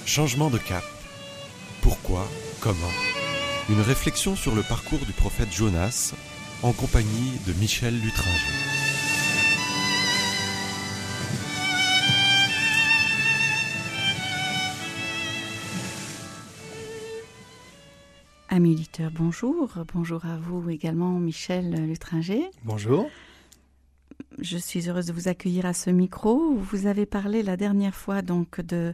Changement de cap. Pourquoi ? Comment ? Une réflexion sur le parcours du prophète Jonas en compagnie de Michel Lutringer. Amis auditeurs, bonjour. Bonjour à vous également, Michel Lutringer. Bonjour. Je suis heureuse de vous accueillir à ce micro. Vous avez parlé la dernière fois donc de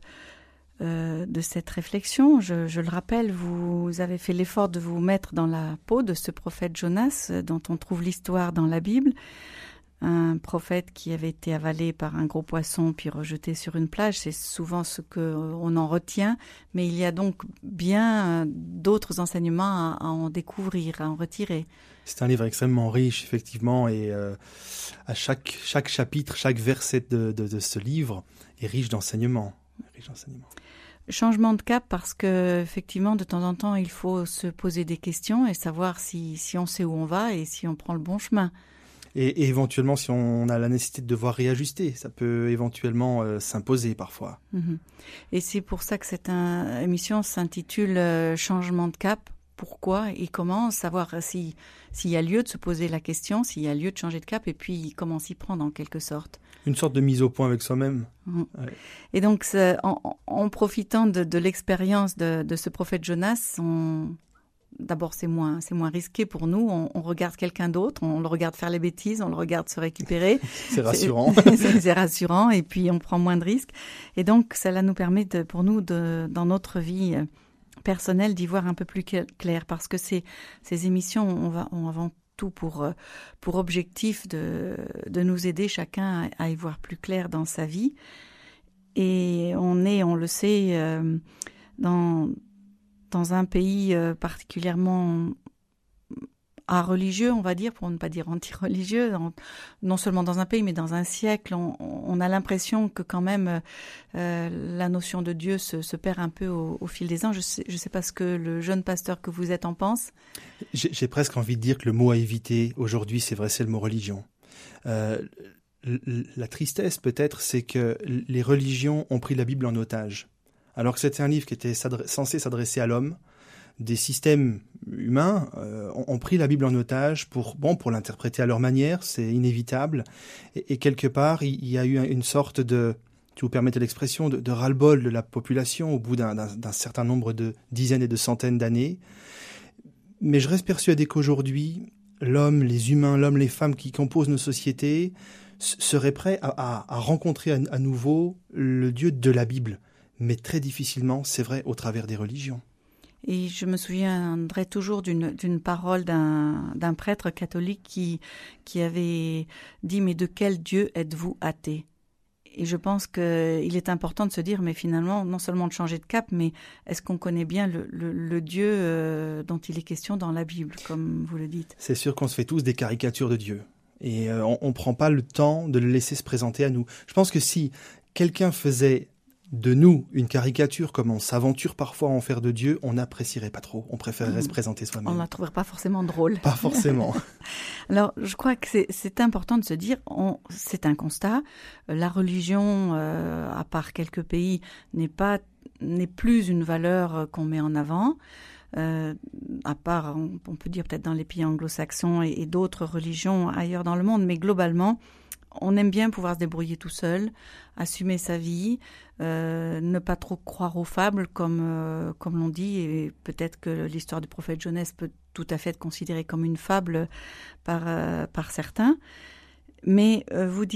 cette réflexion. Je le rappelle, vous avez fait l'effort de vous mettre dans la peau de ce prophète Jonas dont on trouve l'histoire dans la Bible. Un prophète qui avait été avalé par un gros poisson puis rejeté sur une plage, c'est souvent ce qu'on en retient, mais il y a donc bien d'autres enseignements à en découvrir, à en retirer. C'est un livre extrêmement riche, effectivement, et à chaque chapitre, chaque verset de ce livre est riche d'enseignements. Changement de cap parce que effectivement, de temps en temps, il faut se poser des questions et savoir si on sait où on va et si on prend le bon chemin. Et éventuellement, si on a la nécessité de devoir réajuster, ça peut éventuellement s'imposer parfois. Mm-hmm. Et c'est pour ça que cette émission s'intitule Changement de cap. Pourquoi et comment, savoir s'il y a lieu de se poser la question, s'il y a lieu de changer de cap et puis comment s'y prendre en quelque sorte. Une sorte de mise au point avec soi-même. Mmh. Ouais. Et donc, en profitant de l'expérience de ce prophète Jonas, d'abord c'est moins risqué pour nous, on regarde quelqu'un d'autre, on le regarde faire les bêtises, on le regarde se récupérer. C'est rassurant. C'est rassurant et puis on prend moins de risques. Et donc, cela nous permet pour nous, dans notre vie personnelle, d'y voir un peu plus clair parce que ces émissions ont avant tout pour objectif de nous aider chacun à y voir plus clair dans sa vie. Et on le sait, dans un pays particulièrement religieux, on va dire, pour ne pas dire anti-religieux, non seulement dans un pays, mais dans un siècle, on a l'impression que quand même la notion de Dieu se perd un peu au fil des ans. Je sais pas ce que le jeune pasteur que vous êtes en pense. J'ai presque envie de dire que le mot à éviter aujourd'hui, c'est vrai, c'est le mot religion. La tristesse peut-être, c'est que les religions ont pris la Bible en otage. Alors que c'était un livre qui était censé s'adresser à l'homme, des systèmes humains ont pris la Bible en otage pour l'interpréter à leur manière, c'est inévitable. Et quelque part, il y a eu une sorte de, si vous permettez l'expression, de ras-le-bol de la population au bout d'un certain nombre de dizaines et de centaines d'années. Mais je reste persuadé qu'aujourd'hui, l'homme, les humains, l'homme, les femmes qui composent nos sociétés seraient prêts à rencontrer à nouveau le Dieu de la Bible. Mais très difficilement, c'est vrai, au travers des religions. Et je me souviendrai toujours d'une parole d'un prêtre catholique qui avait dit « Mais de quel Dieu êtes-vous athée ?» Et je pense qu'il est important de se dire, mais finalement, non seulement de changer de cap, mais est-ce qu'on connaît bien le Dieu dont il est question dans la Bible, comme vous le dites ? C'est sûr qu'on se fait tous des caricatures de Dieu. Et on ne prend pas le temps de le laisser se présenter à nous. Je pense que si quelqu'un faisait de nous une caricature comme on s'aventure parfois à en faire de Dieu, on n'apprécierait pas trop. On préférerait se présenter soi-même. On ne la trouverait pas forcément drôle. Pas forcément. Alors, je crois que c'est important de se dire, c'est un constat. La religion, à part quelques pays, n'est plus une valeur qu'on met en avant. À part, on peut dire peut-être dans les pays anglo-saxons et d'autres religions ailleurs dans le monde, mais globalement, on aime bien pouvoir se débrouiller tout seul, assumer sa vie, ne pas trop croire aux fables comme l'on dit, et peut-être que l'histoire du prophète Jonas peut tout à fait être considérée comme une fable par certains. Mais vous